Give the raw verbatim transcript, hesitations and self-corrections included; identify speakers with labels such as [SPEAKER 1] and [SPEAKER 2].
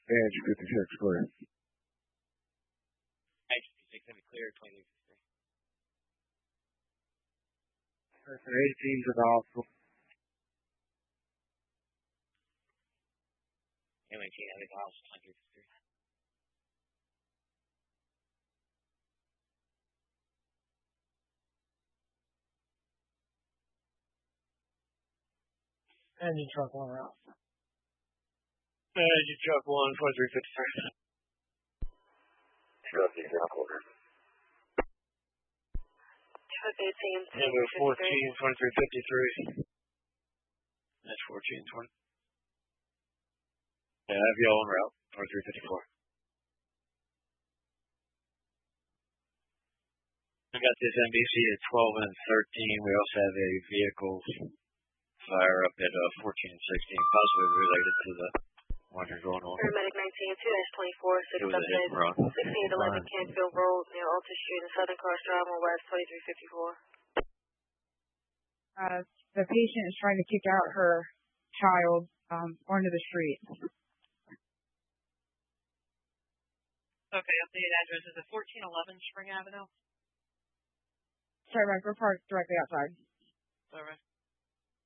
[SPEAKER 1] Manager fifty-six, clear.
[SPEAKER 2] fifty-six, heavy clear, twenty-three fifty-three.
[SPEAKER 1] Person eighteen to the hospital.
[SPEAKER 2] M eighteen, heavy house, twenty-three fifty-three.
[SPEAKER 3] Engine truck one route.
[SPEAKER 2] Engine truck one, twenty-three fifty-three.
[SPEAKER 1] Truck example.
[SPEAKER 4] Truck eighteen,
[SPEAKER 2] Number fourteen, twenty-three fifty-three. That's fourteen, twenty. Yeah, I have y'all en route, twenty-three fifty-four. I got this M B C at twelve and thirteen. We also have a vehicle fire up at uh, fourteen and sixteen, possibly related to the one you're going on.
[SPEAKER 4] Paramedic nineteen, two dash twenty-four, six update, sixteen eleven Canfield Road, near Alta Street in Southern Cross Drive on West, twenty-three fifty-four.
[SPEAKER 5] Uh, the patient is trying to kick out her child um, onto the street.
[SPEAKER 6] Okay, updated address is at fourteen eleven Spring Avenue.
[SPEAKER 5] Sorry, Mike, we're parked directly outside.
[SPEAKER 6] Sorry.